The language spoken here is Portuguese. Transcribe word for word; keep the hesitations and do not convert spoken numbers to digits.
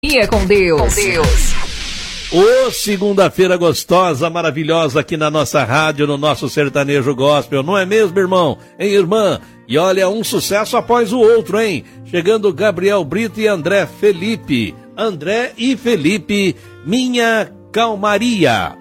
Ia com Deus. Com Deus. Ô, segunda-feira gostosa, maravilhosa aqui na nossa rádio, no nosso sertanejo gospel, não é mesmo, irmão? Hein, irmã? E olha, um sucesso após o outro, hein? Chegando Gabriel Brito e André Felipe. André e Felipe, Minha Calmaria.